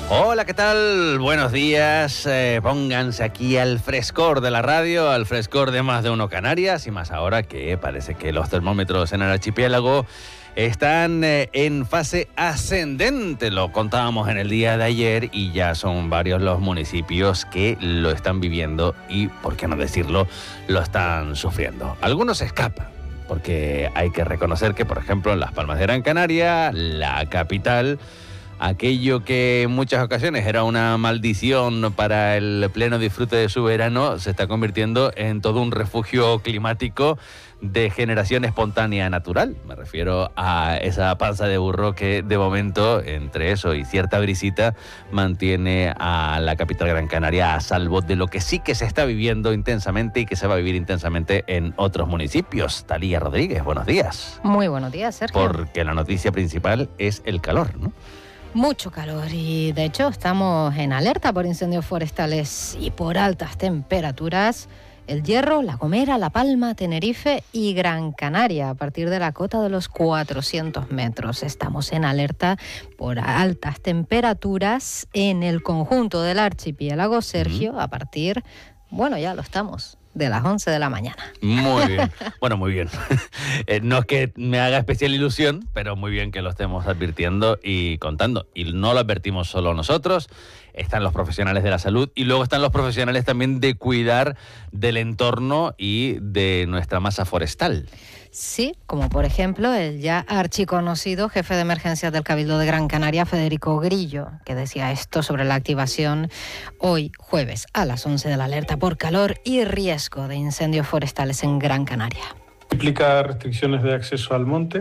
Hola, ¿qué tal? Buenos días. Pónganse aquí al frescor de la radio, al frescor de Más de Uno Canarias, y más ahora que parece que los termómetros en el archipiélago están en fase ascendente. Lo contábamos en el día de ayer y ya son varios los municipios que lo están viviendo y, por qué no decirlo, lo están sufriendo. Algunos escapan, porque hay que reconocer que, por ejemplo, en Las Palmas de Gran Canaria, la capital, aquello que en muchas ocasiones era una maldición para el pleno disfrute de su verano, se está convirtiendo en todo un refugio climático de generación espontánea natural. Me refiero a esa panza de burro que, de momento, entre eso y cierta brisita, mantiene a la capital Gran Canaria a salvo de lo que sí que se está viviendo intensamente y que se va a vivir intensamente en otros municipios. Talía Rodríguez, buenos días. Muy buenos días, Sergio. Porque la noticia principal es el calor, ¿no? Mucho calor y, de hecho, estamos en alerta por incendios forestales y por altas temperaturas. El Hierro, La Gomera, La Palma, Tenerife y Gran Canaria, a partir de la cota de los 400 metros. Estamos en alerta por altas temperaturas en el conjunto del archipiélago, Sergio, a partir, bueno, ya lo estamos, de las 11 de la mañana. Muy bien. Bueno, muy bien. No es que me haga especial ilusión, pero muy bien que lo estemos advirtiendo y contando. Y no lo advertimos solo nosotros, están los profesionales de la salud y luego están los profesionales también de cuidar del entorno y de nuestra masa forestal. Sí, como por ejemplo el ya archiconocido jefe de emergencias del Cabildo de Gran Canaria, Federico Grillo, que decía esto sobre la activación hoy jueves a las 11 de la alerta por calor y riesgo de incendios forestales en Gran Canaria. Implica restricciones de acceso al monte,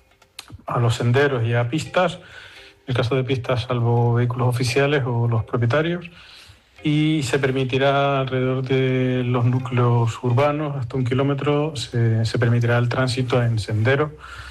a los senderos y a pistas, en el caso de pistas salvo vehículos oficiales o los propietarios, y se permitirá alrededor de los núcleos urbanos, hasta 1 kilómetro, se permitirá el tránsito en sendero,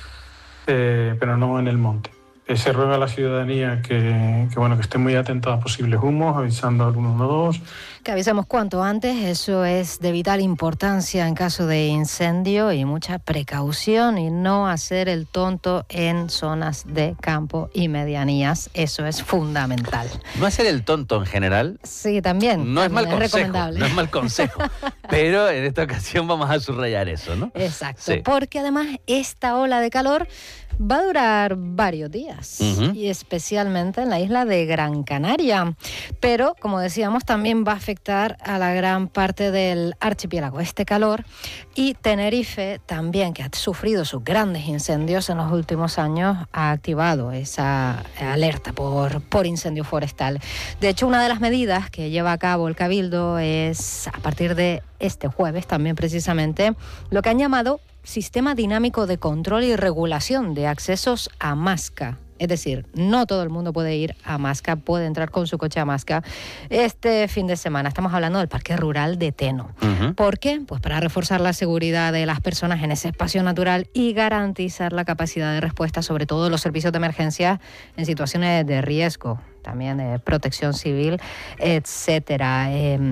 pero no en el monte. Se ruega a la ciudadanía que esté muy atenta a posibles humos, avisando al 112. Que avisemos cuanto antes, eso es de vital importancia en caso de incendio, y mucha precaución y no hacer el tonto en zonas de campo y medianías, eso es fundamental. No hacer el tonto en general. Sí, también. No es mal consejo, recomendable. no es mal consejo, pero en esta ocasión vamos a subrayar eso, ¿no? Exacto, sí. Porque además esta ola de calor va a durar varios días, y especialmente en la isla de Gran Canaria. Pero, como decíamos, también va a afectar a la gran parte del archipiélago este calor, y Tenerife también, que ha sufrido sus grandes incendios en los últimos años, ha activado esa alerta por incendio forestal. De hecho, una de las medidas que lleva a cabo el Cabildo es, a partir de este jueves también precisamente, lo que han llamado Sistema Dinámico de Control y Regulación de Accesos a Masca. Es decir, no todo el mundo puede ir a Masca, puede entrar con su coche a Masca este fin de semana. Estamos hablando del Parque Rural de Teno. ¿Por qué? Pues para reforzar la seguridad de las personas en ese espacio natural y garantizar la capacidad de respuesta, sobre todo de los servicios de emergencia en situaciones de riesgo, también de protección civil, etcétera.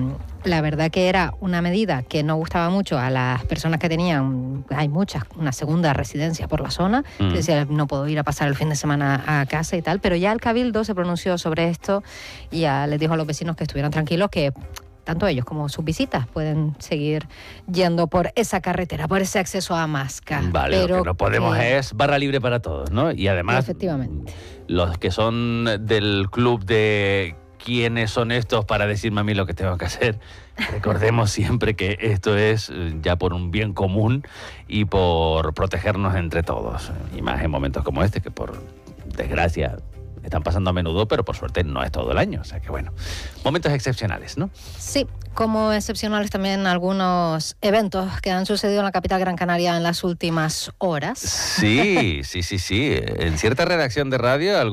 La verdad que era una medida que no gustaba mucho a las personas que tenían, hay muchas, una segunda residencia por la zona, que decía, no puedo ir a pasar el fin de semana a casa y tal, pero ya el Cabildo se pronunció sobre esto y ya les dijo a los vecinos que estuvieran tranquilos, que tanto ellos como sus visitas pueden seguir yendo por esa carretera, por ese acceso a Masca. Vale, pero lo que no podemos es barra libre para todos, ¿no? Y además, efectivamente, los que son del club de quiénes son estos para decirme a mí lo que tengo que hacer, recordemos siempre que esto es ya por un bien común y por protegernos entre todos, y más en momentos como este, que por desgracia están pasando a menudo, pero por suerte no es todo el año. O sea que bueno, momentos excepcionales, ¿no? Sí, como excepcionales también algunos eventos que han sucedido en la capital Gran Canaria en las últimas horas. Sí. En cierta redacción de radio